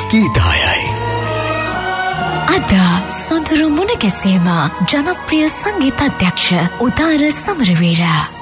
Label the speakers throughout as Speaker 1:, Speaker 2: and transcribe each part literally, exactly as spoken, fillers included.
Speaker 1: ගීතයයි.
Speaker 2: අද සොඳුරු මුණ ගැසීම ජනප්‍රිය සංගීත අධ්‍යක්ෂ උදාර සමරවීර.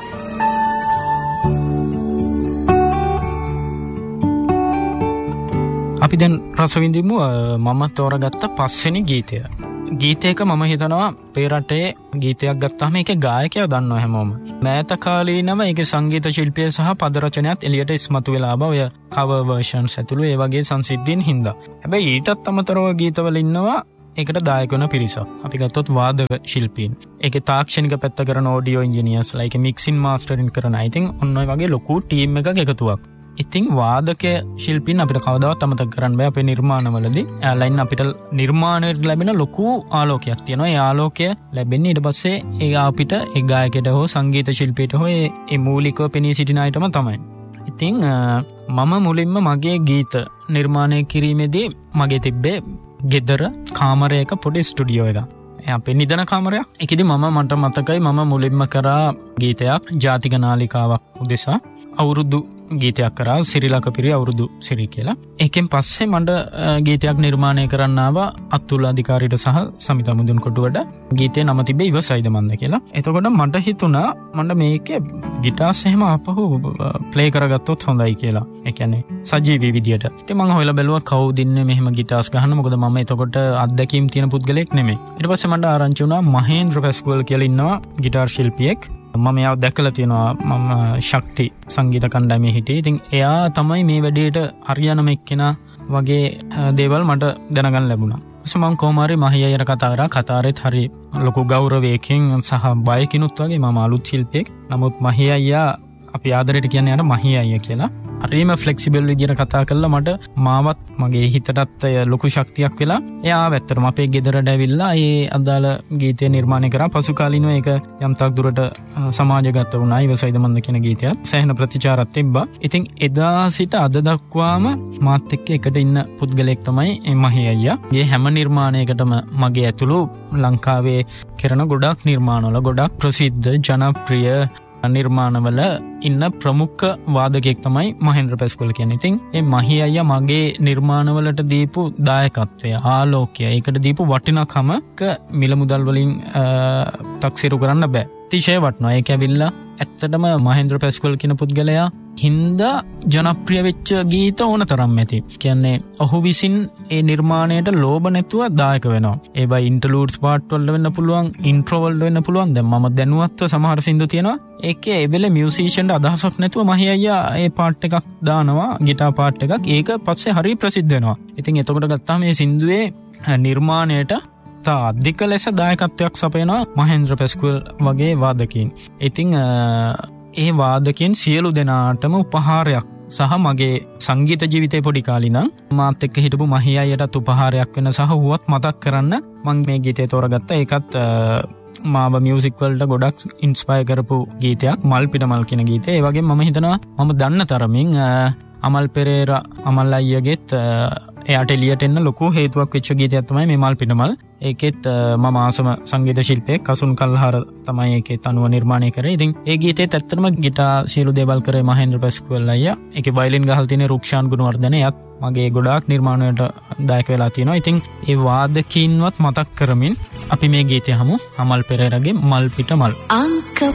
Speaker 3: අපි දැන් රස විඳිමු මම තෝරගත්ත පස්වෙනි ගීතය. ගීතයක මම හිතනවා අපේ රටේ ගීතයක් ගත්තාම ඒකේ ගායකයව දන්නවා හැමෝම. මෑත කාලීනව ඒකේ සංගීත ශිල්පිය සහ පද රචනයත් එළියට ඉස්මතු වෙලා ආවා. ඔය cover versions ඇතුළු ඒ වගේ සංසිද්ධීන් හින්දා. හැබැයි ඊටත් අමතරව ගීතවල ඉන්නවා ඒකට දායක වෙන පිරිසක්. අපි ගත්තොත් වාදක ශිල්පීන්. ඒකේ තාක්ෂණික පැත්ත කරන audio engineers like mixing mastering කරන I think ඔන්න ඔය වගේ ලොකු ටීම් එකක එකතුවක්. ඉතින් වාදක ශිල්පීන් අපිට කවදාවත් අමතක කරන්න බෑ අපේ නිර්මාණවලදී. ලයින් අපිට නිර්මාණයට ලැබෙන ලොකු ආලෝකයක් තියෙනවා. ඒ ආලෝකය ලැබෙන්නේ ඊට පස්සේ ඒ අපිට ඒ ගායකයට හෝ සංගීත ශිල්පියට හෝ ඒ මූලිකව පෙනී සිටින අයටම තමයි. ඉතින් මම මුලින්ම මගේ ගීත නිර්මාණය කිරීමේදී මගේ තිබ්බේ ගෙදර කාමරයක පොඩි ස්ටුඩියෝ එකක්. අපේ නිදන කාමරයක්. ඒකෙදි මම මට මතකයි මම මුලින්ම කරා ගීතයක් ජාතික නාලිකාවක් උදෙසා අවුරුදු ගීතයක් කරා සිරිලක පිරි අවුරුදු සිරි කියලා. ඒකෙන් පස්සේ මට ගීතයක් නිර්මාණය කරන්න ආවා අතුල් අධිකාරියට සහ සමිත මුදුන්කොටුවට. ගීතේ නම තිබ්බේ ඉවසයිද මන්ද කියලා. එතකොට මට හිතුණා මට මේකේ ගිටාර්ස් එහෙම ආපහු ප්ලේ කරගත්තොත් හොඳයි කියලා. ඒ කියන්නේ සජීවී විදියට. ඉතින් මම හොයලා බැලුවා කවුද ඉන්නේ මෙහෙම ගිටාර්ස් ගහන්න. මොකද මම එතකොට අත්දැකීම් තියෙන පුද්ගලෙක් නෙමෙයි. ඊට පස්සේ මට ආරංචි වුණා මහේන්ද්‍ර පැස්කුවල් කියලා ඉන්නවා ගිටාර් ශිල්පියෙක්. මම එයාව දැකලා තියෙනවා. මම ශක්ති සංගීත කණ්ඩායමේ හිටියේ. ඉතින් එයා තමයි මේ වැඩේට හරියනම එක්කෙනා වගේ දේවල් මට දැනගන්න ලැබුණා. ඊට මම කොහොම හරි මහී අයියට කතා කරා. කතාරෙත් හරි ලොකු ගෞරවයකින් සහ බයකිනුත් වගේ මම අලුත් ශිල්පියෙක්. නමුත් මහී අයියා අපි ආදරයට කියන්නේ යාට මහී අයියා කියලා. හරිම ෆ්ලෙක්සිබල් විදියට කතා කළා මට මාවත් මගේ හිතටත් ලොකු ශක්තියක් වෙලා එයා ඇත්තටම අපේ ගෙදරට ඇවිල්ලා ඒ අදාළ ගීතය නිර්මාණය කරා. පසු කාලිනව ඒක යම් තාක් දුරට සමාජගත වුණා. ඉවසයිද මන්ද කියන ගීතයත් සෑහෙන ප්‍රතිචාරයක් තිබ්බා. ඉතින් එදා සිට අද දක්වාම මාත් එක්ක එකට ඉන්න පුද්ගලයෙක් තමයි මහී අයියා. මේ හැම නිර්මාණයකටම මගේ ඇතුළු ලංකාවේ කරන ගොඩක් නිර්මාණවල ගොඩක් ප්‍රසිද්ධ ජනප්‍රිය නිර්මාණවල ඉන්න ප්‍රමුඛ වාදකයෙක් තමයි මහේන්ද්‍ර පැස්කුවල් කියන්නේ. ඉතින් මේ මහී අයියා මගේ නිර්මාණවලට දීපු දායකත්වය, ආලෝකය, ඒකට දීපු වටිනාකමක මිල මුදල් වලින් තක්සේරු කරන්න බෑ. අතිශය වටිනවා. ඒක ඇවිල්ලා ඇත්තටම මහේන්ද්‍ර පැස්කුවල් කියන පුද්ගලයා හින්දා ජනප්‍රිය වෙච්ච ගීත ඕන තරම් ඇති. කියන්නේ ඔහු විසින් ඒ නිර්මාණයට ලෝභ නැතුව දායක වෙනවා. ඒවා ඉන්ටර්ලූඩ්ස් පාර්ට් වල වෙන්න පුළුවන්, ඉන්ට්‍රෝ වල වෙන්න පුළුවන්. දැන් මම දැනුවත්ව සමහර සින්දු තියෙනවා. ඒකේ ඒ වෙලේ මියුසිෂියන්ට අදහසක් නැතුව මහී අයියා ඒ පාර්ට් එකක් දානවා, ගිටාර් පාර්ට් එකක්. ඒක පස්සේ හරිය ප්‍රසිද්ධ වෙනවා. ඉතින් එතකොට ගත්තාම මේ සින්දුවේ නිර්මාණයට අධික ලෙස දායකත්වයක් සපයනවා මහේන්ද්‍ර පැස්කුවල් වගේ වාදකයින්. ඉතින් ඒ වාදකයන් සියලු දෙනාටම උපහාරයක් සහ මගේ සංගීත ජීවිතේ පොඩි කාලේ නම් මාත් එක්ක හිටපු මහී අයියටත් උපහාරයක් වෙන සහ ඌවත් මතක් කරන්න මම මේ ගීතය තෝරගත්තා. ඒකත් මාව මියුසික් වලට ගොඩක් ඉන්ස්පයර් කරපු ගීතයක් මල් පිටමල් කියන ගීතය. ඒ වගේම මම හිතනවා මම දන්න තරමින් අමල් පෙරේරා අමල් අයියගෙත් එයාට එළියට එන්න ලොකු හේතුවක් වෙච්ච ගීතයක් තමයි මේ මල් පිටමල්. ඒකෙත් මම ආසම සංගීත ශිල්පියෙක් කසුන් කල්හාර තමයි ඒකේ තනුව නිර්මාණය කරේ. ඉතින් ඒ ගීතේත් ඇත්තටම ගිටාර් සියලු දේවල් කරේ මහේන්ද්‍ර පැස්කුවල් අයියා. ඒකේ වයලින් ගහලා තියෙන රුක්ෂාන් ගුණවර්ධන එයත් මගේ ගොඩාක් නිර්මාණවලට දායක වෙලා තියෙනවා. ඉතින් ඒ වාදකින්වත් මතක් කරමින් අපි මේ ගීතය හමු අමල් පෙරේරාගේ මල් පිටමල්.
Speaker 2: අංක